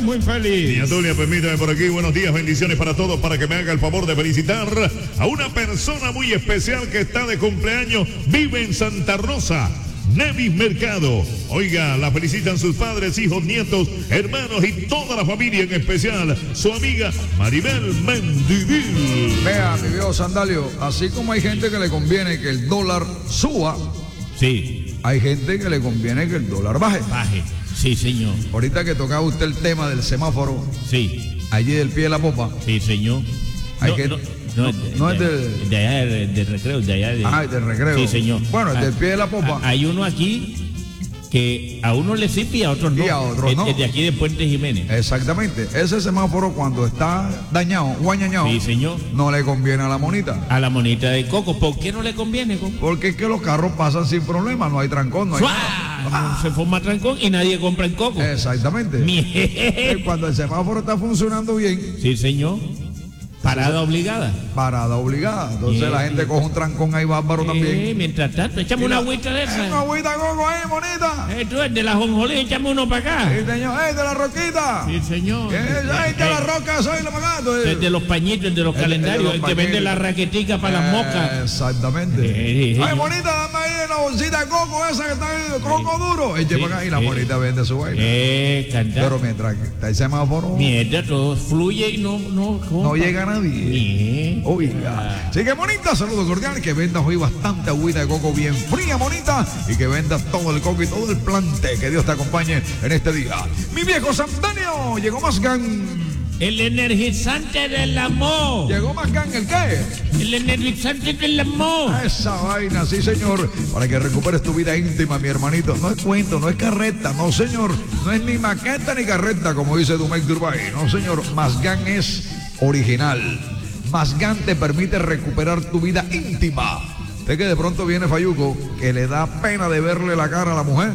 muy feliz. Doña Tulia, permítame por aquí, buenos días, bendiciones para todos, para que me haga el favor de felicitar a una persona muy especial que está de cumpleaños, vive en Santa Rosa, Nevis Mercado. Oiga, la felicitan sus padres, hijos, nietos, hermanos y toda la familia, en especial su amiga Maribel Mendivil. Vea, mi viejo Sandalio, así como hay gente que le conviene que el dólar suba, Sí, hay gente que le conviene que el dólar baje. baje. Sí, señor. Ahorita que tocaba usted el tema del semáforo, Sí, allí del pie de la popa, sí, señor. Hay No, que- no es de allá del recreo, de allá de... del recreo. Sí, señor. Bueno, el del pie de la popa. Hay uno aquí que a uno le sirve y a otros no. Y a otros no. El de aquí de Puente Jiménez. Exactamente, ese semáforo cuando está dañado, guañañado, Sí, señor. no le conviene a la monita. A la monita de coco. ¿Por qué no le conviene, coco? Porque es que los carros pasan sin problema, no hay trancón, no hay ¡Suá! No se forma trancón y nadie compra el coco. Exactamente. Miel. Cuando el semáforo está funcionando bien, Sí, señor. Parada obligada. parada obligada. Entonces Bien. la gente coge un trancón ahí bárbaro también. Mientras tanto, échame una agüita de Una esa. agüita coco ahí, bonita. Tú eres de la jonjolí, échame uno para Sí, acá. señor, de la roquita. Sí, señor. Ahí está la roca, soy la pagando. El de los pañitos, de los El de calendarios, los el que vende pañitos. la raquetica para las moscas. Exactamente. Sí. Ay, bonita, dame ahí la bolsita de coco esa que está ahí, coco duro. Eche Sí, para acá y la sí. bonita vende su vaina. Canta. Pero mientras que está el semáforo, Mierda, todo fluye y no no llega nadie. Bien. Oiga, así que bonita, saludo cordial, que vendas hoy bastante agüita de coco bien fría, bonita, y que vendas todo el coco y todo el plante, que Dios te acompañe en este día. Mi viejo Santanio, llegó Masgan. El energizante del amor. Llegó Masgan, ¿el qué? El energizante del amor. Esa vaina, sí señor, para que recuperes tu vida íntima, mi hermanito. No es cuento, no es carreta, no señor, no es ni maqueta ni carreta, como dice Dumec Durbay, no señor, Masgan es original. Masgan te permite recuperar tu vida íntima. Ve que de pronto viene Fayuco, que le da pena de verle la cara a la mujer,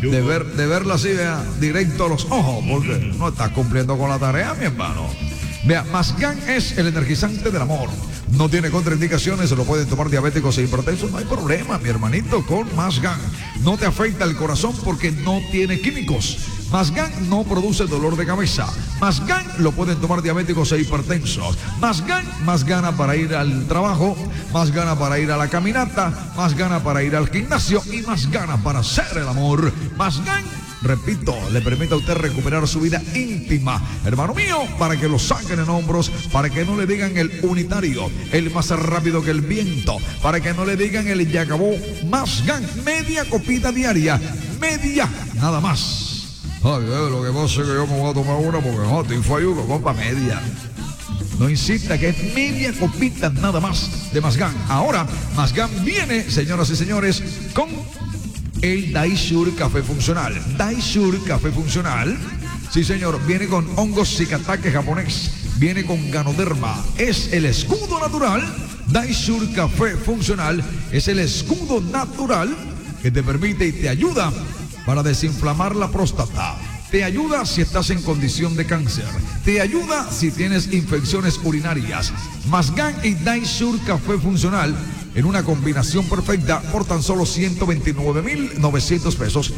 de verla así, vea, directo a los ojos, porque no estás cumpliendo con la tarea, mi hermano. Vea, Masgan es el energizante del amor. No tiene contraindicaciones, se lo pueden tomar diabéticos e hipertensos, no hay problema, mi hermanito, con Masgan. No te afecta el corazón porque no tiene químicos. Masgan no produce dolor de cabeza. Masgan lo pueden tomar diabéticos e hipertensos. Masgan, más gana para ir al trabajo, más gana para ir a la caminata, más gana para ir al gimnasio y más gana para hacer el amor. Masgan, repito, le permite a usted recuperar su vida íntima, hermano mío, para que lo saquen en hombros, para que no le digan el unitario, el más rápido que el viento, para que no le digan el ya acabó. Masgan, media copita diaria, media, nada más. Ay, lo que pasa es que yo me voy a tomar una porque no, estoy Fayuco, compa, media. No insista que es media copita nada más de Masgan. Ahora, Masgan viene, señoras y señores, con el Daisur Café Funcional. Daisur Café Funcional, sí señor, viene con hongos Zikatake japonés, viene con Ganoderma, es el escudo natural. Daisur Café Funcional es el escudo natural que te permite y te ayuda para desinflamar la próstata. Te ayuda si estás en condición de cáncer. Te ayuda si tienes infecciones urinarias. Masgan y Daisur Café Funcional en una combinación perfecta por tan solo 129,900 pesos.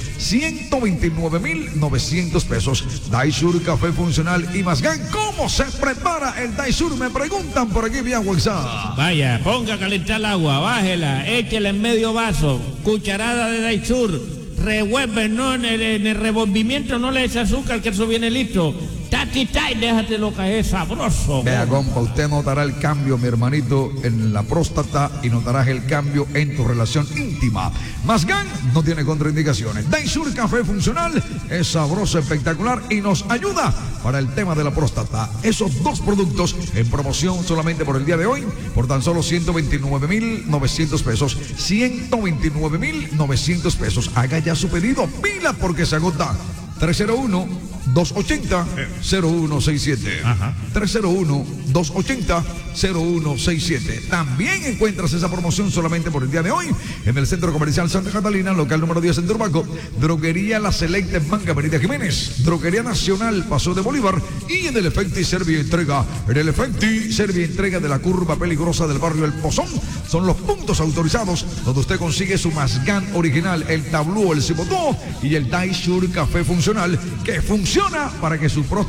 129,900 pesos. Daisur Café Funcional y Masgan. ¿Cómo se prepara el Daisur? Me preguntan por aquí vía WhatsApp. Vaya, ponga a calentar el agua, bájela, échela en medio vaso, cucharada de Daisur. Revuelve, no en el revolvimiento, no le eche azúcar, que eso viene listo. Tati, déjatelo caer sabroso. Vea, compa, usted notará el cambio, mi hermanito, en la próstata y notarás el cambio en tu relación íntima. Masgan no tiene contraindicaciones. Daisur Café Funcional es sabroso, espectacular y nos ayuda para el tema de la próstata. Esos dos productos en promoción solamente por el día de hoy, por tan solo 129,900 pesos. 129,900 pesos. Haga ya su pedido, pila porque se agota. 301-280-0167. 301-280-0167. También encuentras esa promoción solamente por el día de hoy en el Centro Comercial Santa Catalina, local número 10 en Turbaco. Droguería La Selecta en Manga, Avenida Jiménez. Droguería Nacional, Paso de Bolívar. Y en el Efecti Servio Entrega. En el Efecti Servio Entrega de la curva peligrosa del barrio El Pozón. Son los puntos autorizados donde usted consigue su Masgan original, el tablú, el cibotó y el Daisur Café Funcional, que funciona para que su próstata